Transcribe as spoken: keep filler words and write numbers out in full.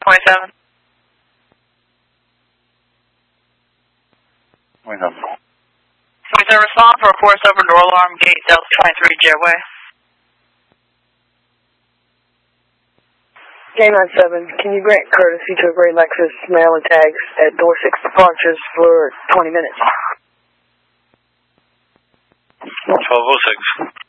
twenty-seven. twenty-seven. twenty-seven, respond for a force over door alarm gate, Delta twenty-three, jetway. J ninety-seven, can you grant courtesy to a gray Lexus mail and tags at door six departures for twenty minutes? twelve oh six.